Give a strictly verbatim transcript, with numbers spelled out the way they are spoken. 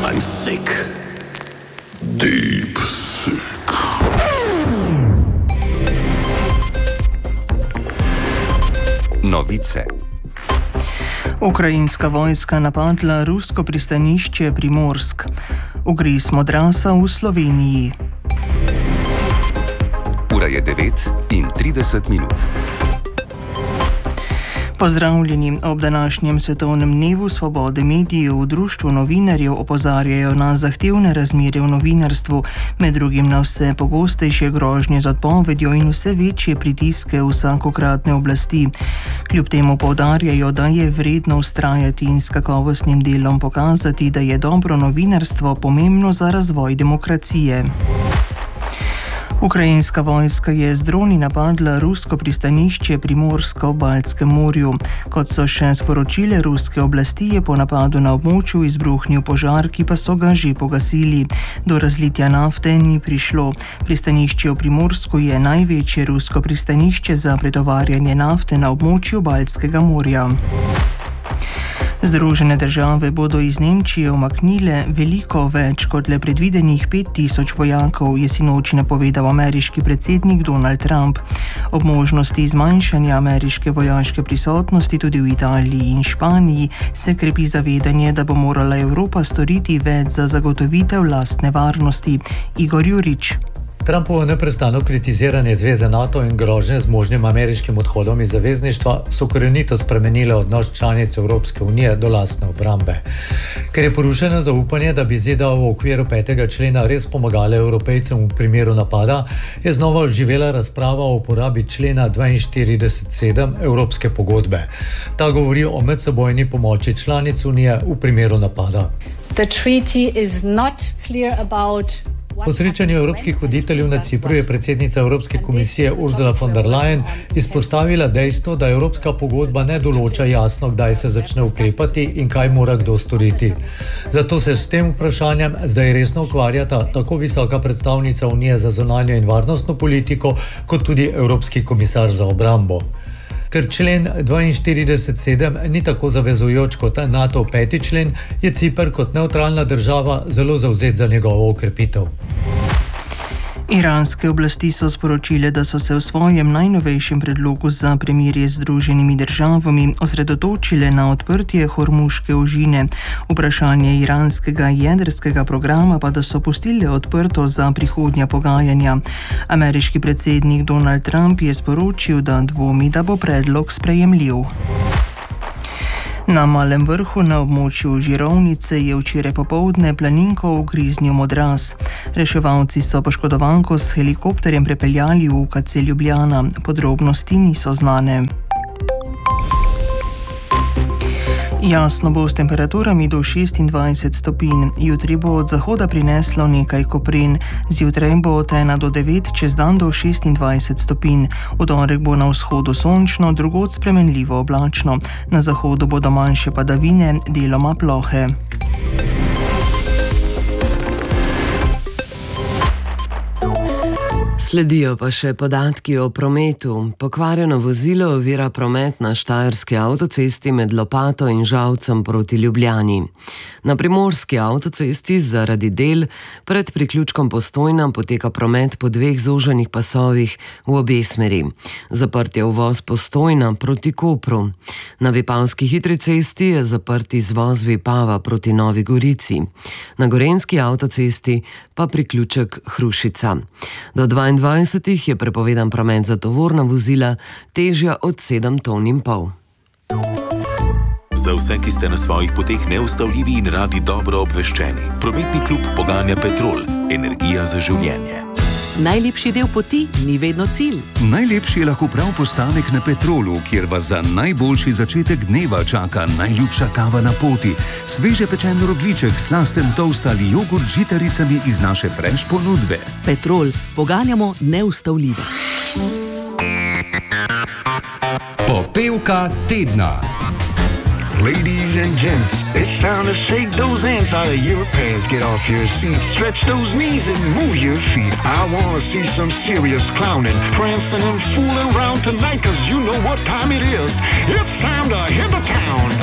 I'm sick. Deep sick. Novice. Ukrajinska vojska napadla rusko pristanišče Primorsk. Ugriz modrasa v Sloveniji. Ura je devet in trideset minut. Pozdravljeni. Ob današnjem svetovnem dnevu svobode medijev v Društvu novinarjev opozarjajo na zahtevne razmere v novinarstvu, med drugim na vse pogostejše grožnje z odpovedjo in vse večje pritiske vsakokratne oblasti. Kljub temu poudarjajo, da je vredno vztrajati in s kakovostnim delom pokazati, da je dobro novinarstvo pomembno za razvoj demokracije. Ukrajinska vojska je z droni napadla rusko pristanišče Primorsko v Baltskem morju. Kot so še sporočile ruske oblasti, je po napadu na območju izbruhnil požar, ki pa so ga že pogasili. Do razlitja nafte ni prišlo. Pristanišče v Primorsku je največje rusko pristanišče za pretovarjanje nafte na območju Baltskega morja. Združene države bodo iz Nemčije umaknile veliko več kot le predvidenih pet tisoč vojakov, je sinoči napovedal ameriški predsednik Donald Trump. Ob možnosti zmanjšanja ameriške vojaške prisotnosti tudi v Italiji in Španiji se krepi zavedanje, da bo morala Evropa storiti več za zagotovitev lastne varnosti. Igor Jurič. Trumpovo neprestano kritiziranje zveze NATO in grožnje z možnim ameriškim odhodom iz zavezništva so korenito spremenile odnos članic Evropske unije do lastne obrambe. Ker je porušeno zaupanje, da bi Z D A v okviru petega člena res pomagale Evropejcem v primeru napada, je znova oživela razprava o uporabi člena dvainštirideset sedem Evropske pogodbe. Ta govori o medsebojni pomoči članic unije v primeru napada. The treaty is not clear about Po srečanju evropskih voditeljev na Cipru je predsednica Evropske komisije Ursula von der Leyen izpostavila dejstvo, da Evropska pogodba ne določa jasno, kdaj se začne ukrepati in kaj mora kdo storiti. Zato se s tem vprašanjem zdaj resno ukvarjata tako visoka predstavnica Unije za zunanjo in varnostno politiko, kot tudi Evropski komisar za obrambo. Ker člen dvainštirideset sedem ni tako zavezujoč kot NATO peti člen, je Ciper kot nevtralna država zelo zavzet za njegovo okrepitev. Iranske oblasti so sporočile, da so se v svojem najnovejšem predlogu za premirje z Združenimi državami osredotočile na odprtje Hormuške ožine. Vprašanje iranskega jedrskega programa pa da so pustile odprto za prihodnja pogajanja. Ameriški predsednik Donald Trump je sporočil, da dvomi, da bo predlog sprejemljiv. Na Malem vrhu na območju Žirovnice je včeraj popoldne planinko ugriznil modraz. Reševalci so poškodovanko s helikopterjem prepeljali v U K C Ljubljana. Podrobnosti niso znane. Jasno bo s temperaturami do šestindvajset stopinj. Jutri bo od zahoda prineslo nekaj kopren. Zjutraj bo od ena do devet, čez dan do šestindvajset stopinj. V torek bo na vzhodu sončno, drugod spremenljivo oblačno. Na zahodu bodo manjše padavine, deloma plohe. Sledijo pa še podatki o prometu. Pokvarjeno vozilo ovira promet na štajerski avtocesti med Lopato in Žalcem proti Ljubljani. Na primorski avtocesti zaradi del pred priključkom Postojna poteka promet po dveh zoženih pasovih v obe smeri. Zaprt je uvoz Postojna proti Kopru. Na vipavski hitri cesti je zaprt izvoz Vipava proti Novi Gorici. Na gorenjski avtocesti pa priključek Hrušica. Do dvaindvajsetih je prepovedan promet za tovorna vozila težja od sedem ton in pol. Za vse, ki ste na svojih poteh neustavljivi in radi dobro obveščeni, prometni klub poganja Petrol, energija za življenje. Najlepši del poti ni vedno cilj. Najlepši je lahko prav postanek na Petrolu, kjer vas za najboljši začetek dneva čaka najljubša kava na poti, sveže pečen rogljiček, slasten toast ali jogurt z žitaricami iz naše fresh ponudbe. Petrol, poganjamo neustavljivo. Popevka tedna. Ladies and gents, it's time to shake those ants out of your pants. Get off your seat, stretch those knees and move your feet. I wanna see some serious clowning, prancing and fooling around tonight, cause you know what time it is. It's time to hit the town.